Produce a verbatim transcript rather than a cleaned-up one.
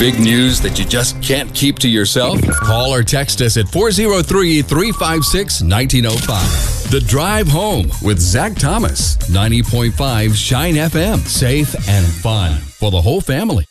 Big news that you just can't keep to yourself? Call or text us at four oh three, three five six, one nine oh five. The Drive Home with Zach Thomas. ninety point five Shine F M. Safe and fun for the whole family.